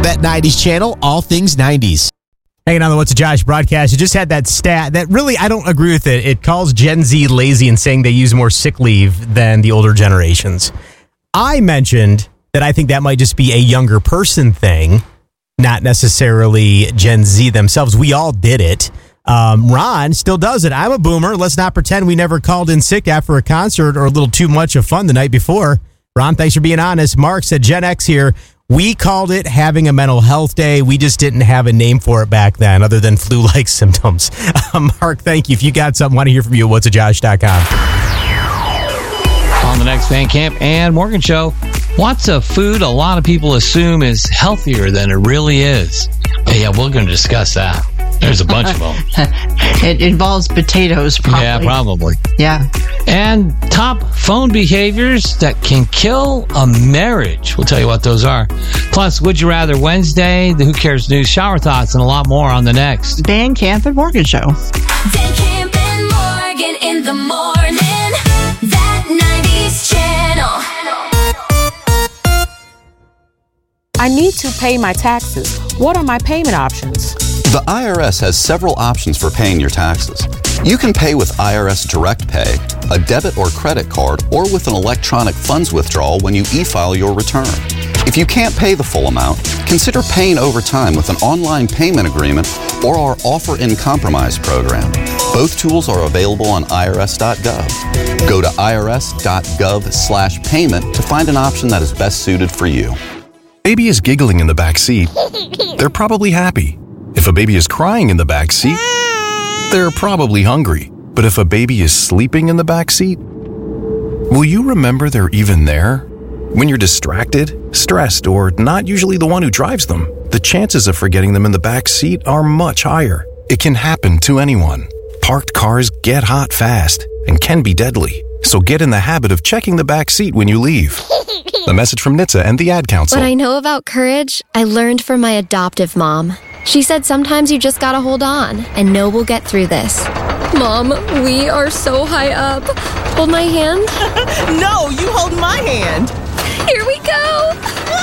That 90s channel, all things 90s. Hanging on the What's a Josh broadcast, you just had that stat that really, I don't agree with it. It calls Gen Z lazy and saying they use more sick leave than the older generations. I mentioned that I think that might just be a younger person thing, not necessarily Gen Z themselves. We all did it. Ron still does it. I'm a boomer. Let's not pretend we never called in sick after a concert or a little too much of fun the night before. Ron, thanks for being honest. Mark said Gen X here. We called it having a mental health day. We just didn't have a name for it back then other than flu-like symptoms. Mark, thank you. If you got something, I want to hear from you at whatsajosh.com. On the next Van Camp and Morgan Show, what's a food a lot of people assume is healthier than it really is? Yeah, we're going to discuss that. There's a bunch of them. It involves potatoes, probably. Yeah, probably. Yeah. And top phone behaviors that can kill a marriage. We'll tell you what those are. Plus, Would You Rather Wednesday, the Who Cares News, shower thoughts, and a lot more on the next Van Camp and Morgan Show. Van Camp and Morgan in the morning. That 90s channel. I need to pay my taxes. What are my payment options? The IRS has several options for paying your taxes. You can pay with IRS Direct Pay, a debit or credit card, or with an electronic funds withdrawal when you e-file your return. If you can't pay the full amount, consider paying over time with an online payment agreement or our Offer in Compromise program. Both tools are available on irs.gov. Go to irs.gov/payment to find an option that is best suited for you. Baby is giggling in the back seat. They're probably happy. If a baby is crying in the back seat, they're probably hungry. But if a baby is sleeping in the back seat, will you remember they're even there? When you're distracted, stressed, or not usually the one who drives them, the chances of forgetting them in the back seat are much higher. It can happen to anyone. Parked cars get hot fast and can be deadly. So get in the habit of checking the back seat when you leave. A message from NHTSA and the Ad Council. What I know about courage, I learned from my adoptive mom. She said sometimes you just gotta hold on and know we'll get through this. Mom, we are so high up. Hold my hand. No, you hold my hand. Here we go.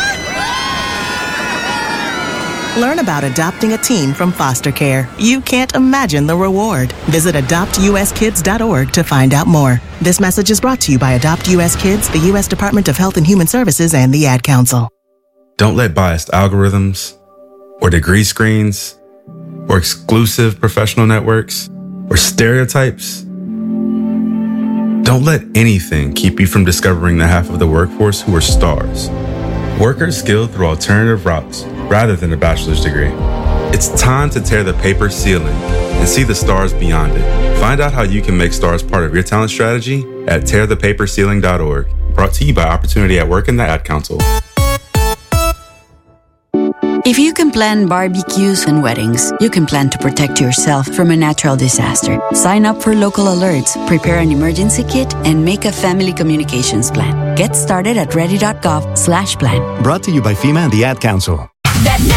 Learn about adopting a teen from foster care. You can't imagine the reward. Visit adoptuskids.org to find out more. This message is brought to you by Adopt US Kids, the U.S. Department of Health and Human Services, and the Ad Council. Don't let biased algorithms or degree screens or exclusive professional networks or stereotypes. Don't let anything keep you from discovering the half of the workforce who are stars. Workers skilled through alternative routes rather than a bachelor's degree. It's time to tear the paper ceiling and see the stars beyond it. Find out how you can make stars part of your talent strategy at tearthepaperceiling.org. Brought to you by Opportunity at Work and the Ad Council. If you can plan barbecues and weddings, you can plan to protect yourself from a natural disaster. Sign up for local alerts, prepare an emergency kit, and make a family communications plan. Get started at ready.gov/plan. Brought to you by FEMA and the Ad Council. That